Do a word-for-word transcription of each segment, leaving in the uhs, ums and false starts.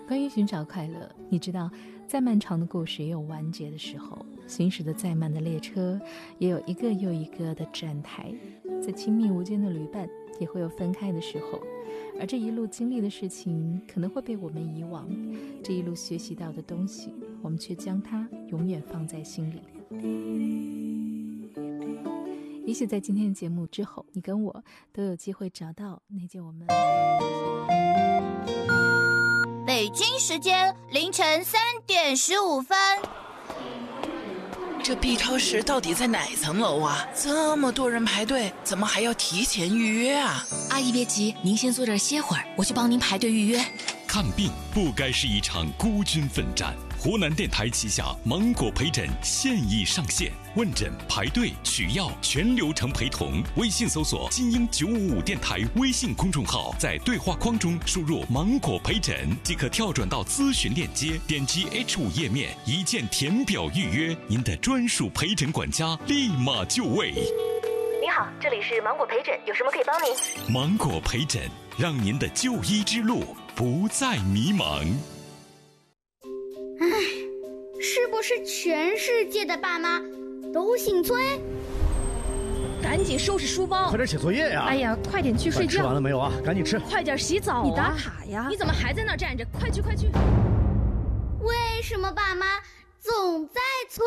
关于寻找快乐，你知道再漫长的故事也有完结的时候，行驶的再慢的列车也有一个又一个的站台，在亲密无间的旅伴也会有分开的时候，而这一路经历的事情可能会被我们遗忘，这一路学习到的东西我们却将它永远放在心里。也许在今天的节目之后，你跟我都有机会找到那件我们北京时间凌晨三点十五分。 这 B 超市到底在哪层楼啊？这么多人排队，怎么还要提前预约啊？ 阿姨别急，您先坐这儿歇会儿，我去帮您排队预约。 看病不该是一场孤军奋战。湖南电台旗下芒果陪诊现已上线，问诊、排队、取药全流程陪同。微信搜索金鹰九五五电台微信公众号，在对话框中输入芒果陪诊即可跳转到咨询链接，点击 H 五 页面，一键填表预约，您的专属陪诊管家立马就位。 您好，这里是芒果陪诊，有什么可以帮您？ 芒果陪诊，让您的就医之路不再迷茫。 唉，是不是全世界的爸妈都姓崔？ 赶紧收拾书包， 快点写作业呀！ 哎呀，快点去睡觉。 吃完了没有啊？赶紧吃。 快点洗澡啊！你打卡呀？你怎么还在那儿站着？快去快去！ 为什么爸妈总在催？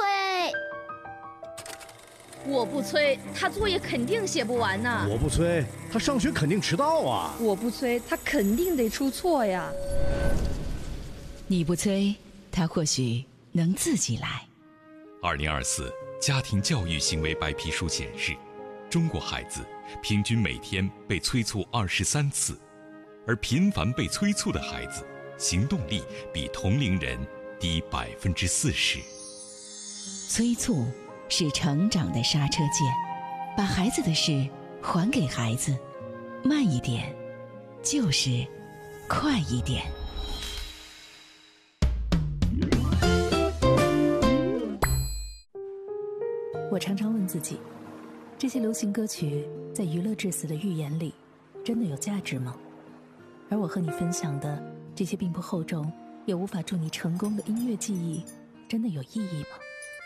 我不催，他作业肯定写不完呢。 我不催，他上学肯定迟到啊。 我不催，他肯定得出错呀。 你不催，他或许能自己来。 二零二四家庭教育行为白皮书显示，中国孩子平均每天被催促二十三次，而频繁被催促的孩子，行动力比同龄人低百分之四十。 催促是成长的刹车键，把孩子的事还给孩子，慢一点，就是快一点。 我常常问自己，这些流行歌曲在娱乐至死的预言里真的有价值吗？而我和你分享的这些并不厚重也无法助你成功的音乐记忆真的有意义吗？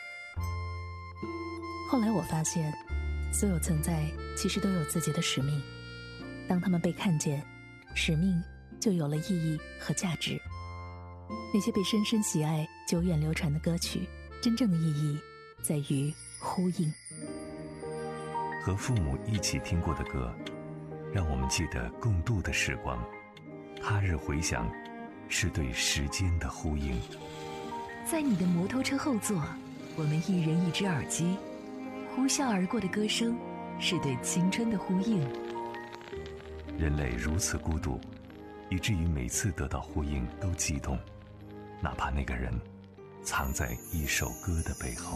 后来我发现，所有存在其实都有自己的使命，当他们被看见，使命就有了意义和价值。那些被深深喜爱久远流传的歌曲，真正的意义在于呼应。 和父母一起听过的歌，让我们记得共度的时光。他日回响，是对时间的呼应。 在你的摩托车后座，我们一人一只耳机，呼啸而过的歌声，是对青春的呼应。 人类如此孤独，以至于每次得到呼应都激动，哪怕那个人藏在一首歌的背后。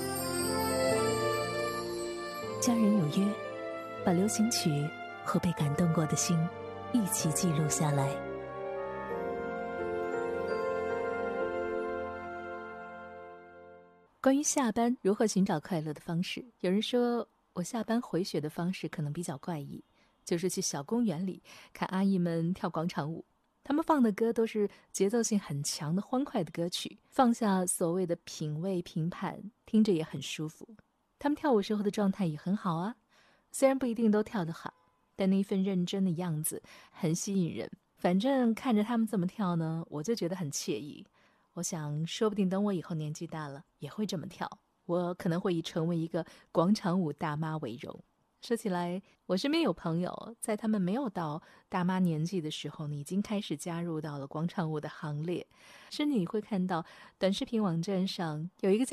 家人有约，把流行曲和被感动过的心一起记录下来。关于下班如何寻找快乐的方式，有人说我下班回血的方式可能比较怪异，就是去小公园里看阿姨们跳广场舞。他们放的歌都是节奏性很强的欢快的歌曲，放下所谓的品味评判，听着也很舒服。他们跳舞时候的状态也很好啊，虽然不一定都跳得好，但那一份认真的样子很吸引人。反正看着他们这么跳呢，我就觉得很惬意。我想说不定等我以后年纪大了也会这么跳，我可能会以成为一个广场舞大妈为荣。说起来，我身边有朋友在他们没有到大妈年纪的时候呢，已经开始加入到了广场舞的行列，甚至你会看到短视频网站上有一个